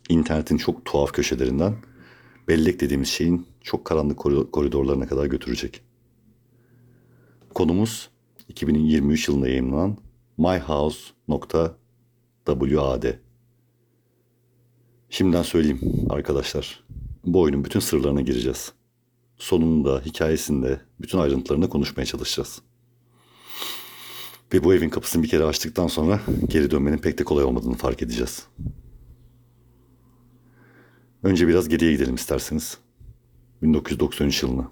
internetin çok tuhaf köşelerinden bellek dediğimiz şeyin çok karanlık koridorlarına kadar götürecek. Konumuz 2023 yılında yayımlanan myhouse.wad. Şimdiden söyleyeyim arkadaşlar. Bu oyunun bütün sırlarına gireceğiz. Sonunda, hikayesinde, bütün ayrıntılarını konuşmaya çalışacağız. Ve bu evin kapısını bir kere açtıktan sonra geri dönmenin pek de kolay olmadığını fark edeceğiz. Önce biraz geriye gidelim isterseniz. 1993 yılına.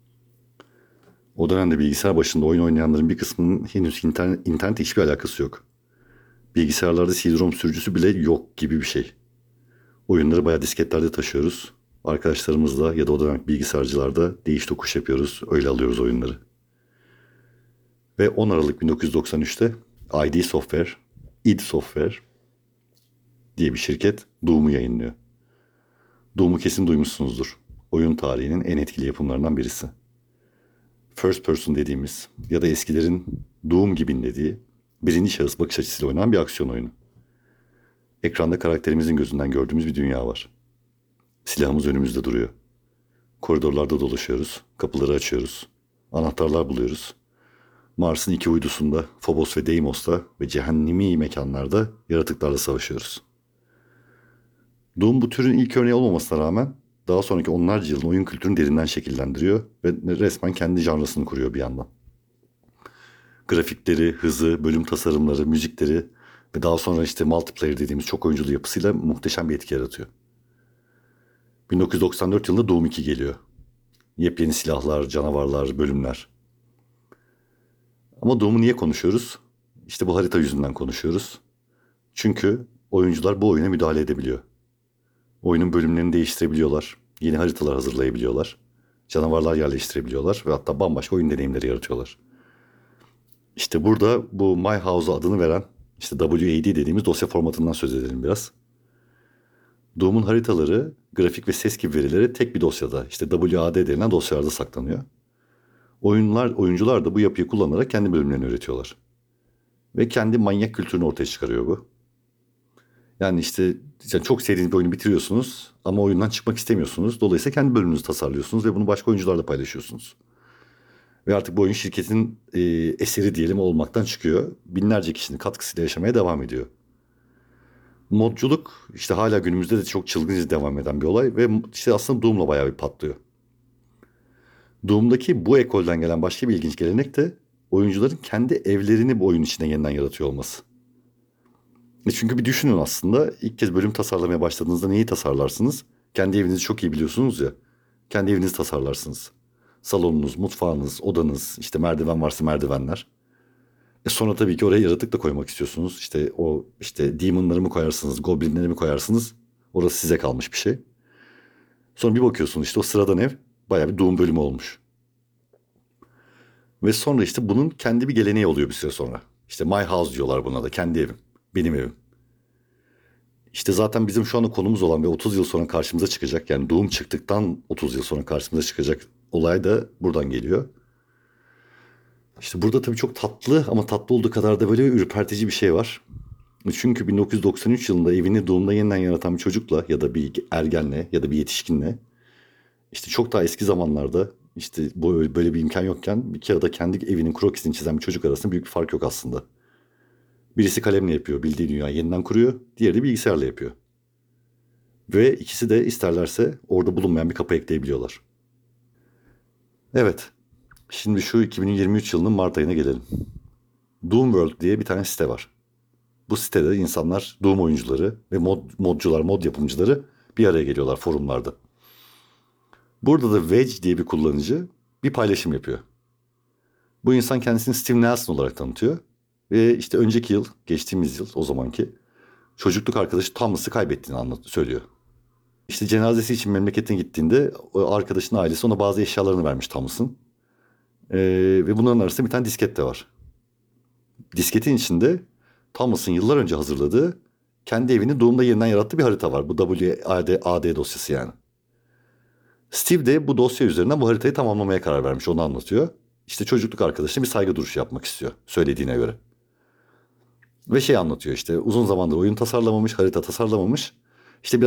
O dönemde bilgisayar başında oyun oynayanların bir kısmının henüz internet hiçbir alakası yok. Bilgisayarlarda CD-ROM sürücüsü bile yok gibi bir şey. Oyunları bayağı disketlerde taşıyoruz. Arkadaşlarımızla ya da o dönem bilgisayarcılarda değiş tokuş yapıyoruz. Öyle alıyoruz oyunları. Ve 10 Aralık 1993'te id Software diye bir şirket Doom'u yayınlıyor. Doom'u kesin duymuşsunuzdur. Oyun tarihinin en etkili yapımlarından birisi. First person dediğimiz ya da eskilerin Doom gibi dediği birinci şahıs bakış açısıyla oynanan bir aksiyon oyunu. Ekranda karakterimizin gözünden gördüğümüz bir dünya var. Silahımız önümüzde duruyor. Koridorlarda dolaşıyoruz, kapıları açıyoruz, anahtarlar buluyoruz. Mars'ın iki uydusunda, Phobos ve Deimos'ta ve cehennemi mekanlarda yaratıklarla savaşıyoruz. Doom bu türün ilk örneği olmamasına rağmen daha sonraki onlarca yılın oyun kültürünü derinden şekillendiriyor ve resmen kendi janrasını kuruyor bir yandan. Grafikleri, hızı, bölüm tasarımları, müzikleri ve daha sonra işte multiplayer dediğimiz çok oyunculu yapısıyla muhteşem bir etki yaratıyor. 1994 yılında Doom 2 geliyor. Yepyeni silahlar, canavarlar, bölümler. Ama Doom'u niye konuşuyoruz? İşte bu harita yüzünden konuşuyoruz. Çünkü oyuncular bu oyuna müdahale edebiliyor. Oyunun bölümlerini değiştirebiliyorlar. Yeni haritalar hazırlayabiliyorlar. Canavarlar yerleştirebiliyorlar ve hatta bambaşka oyun deneyimleri yaratıyorlar. İşte burada bu My House'a adını veren işte WAD dediğimiz dosya formatından söz edelim biraz. Doom'un haritaları, grafik ve ses gibi verileri tek bir dosyada, işte WAD denilen dosyalarda saklanıyor. Oyuncular da bu yapıyı kullanarak kendi bölümlerini üretiyorlar. Ve kendi manyak kültürünü ortaya çıkarıyor bu. Yani işte çok sevdiğiniz bir oyunu bitiriyorsunuz ama oyundan çıkmak istemiyorsunuz. Dolayısıyla kendi bölümünüzü tasarlıyorsunuz ve bunu başka oyuncularla paylaşıyorsunuz. Ve artık bu oyun şirketin eseri diyelim olmaktan çıkıyor. Binlerce kişinin katkısıyla yaşamaya devam ediyor. Modculuk işte hala günümüzde de çok çılgınca devam eden bir olay ve işte aslında Doom'la bayağı bir patlıyor. Doom'daki bu ekolden gelen başka bir ilginç gelenek de oyuncuların kendi evlerini bu oyun içinde yeniden yaratıyor olması. Çünkü bir düşünün aslında ilk kez bölüm tasarlamaya başladığınızda neyi tasarlarsınız? Kendi evinizi çok iyi biliyorsunuz ya. Kendi evinizi tasarlarsınız. Salonunuz, mutfağınız, odanız, işte merdiven varsa merdivenler. Sonra tabii ki oraya yaratık da koymak istiyorsunuz. İşte o işte demonları mı koyarsınız, goblinleri mi koyarsınız? Orası size kalmış bir şey. Sonra bir bakıyorsunuz işte o sıradan ev bayağı bir Doom bölümü olmuş. Ve sonra işte bunun kendi bir geleneği oluyor bir süre sonra. İşte my house diyorlar buna da kendi evim, benim evim. İşte zaten bizim şu anda konumuz olan ve 30 yıl sonra karşımıza çıkacak yani Doom çıktıktan 30 yıl sonra karşımıza çıkacak olay da buradan geliyor. İşte burada tabii çok tatlı ama tatlı olduğu kadar da böyle ürpertici bir şey var. Çünkü 1993 yılında evini Doom'da yeniden yaratan bir çocukla ya da bir ergenle ya da bir yetişkinle işte çok daha eski zamanlarda işte bu böyle bir imkan yokken bir kağıda kendi evinin krokisini çizen bir çocuk arasında büyük bir fark yok aslında. Birisi kalemle yapıyor, bildiği dünyayı yeniden kuruyor, diğeri de bilgisayarla yapıyor. Ve ikisi de isterlerse orada bulunmayan bir kapı ekleyebiliyorlar. Evet, şimdi şu 2023 yılının Mart ayına gelelim. Doom World diye bir tane site var. Bu sitede insanlar, Doom oyuncuları ve modcular, mod yapımcıları bir araya geliyorlar forumlarda. Burada da Wedge diye bir kullanıcı bir paylaşım yapıyor. Bu insan kendisini Steve Nelson olarak tanıtıyor. Ve işte önceki yıl, geçtiğimiz yıl o zamanki çocukluk arkadaşı Thomas'ı kaybettiğini söylüyor. İşte cenazesi için memleketine gittiğinde o arkadaşın ailesi ona bazı eşyalarını vermiş Thomas'ın. Ve bunların arasında bir tane disket de var. Disketin içinde Thomas'ın yıllar önce hazırladığı kendi evini doğumda yeniden yarattığı bir harita var. Bu WAD dosyası yani. Steve de bu dosya üzerinden bu haritayı tamamlamaya karar vermiş. Onu anlatıyor. İşte çocukluk arkadaşına bir saygı duruşu yapmak istiyor. Söylediğine göre. Ve şey anlatıyor işte uzun zamandır oyun tasarlamamış, harita tasarlamamış. İşte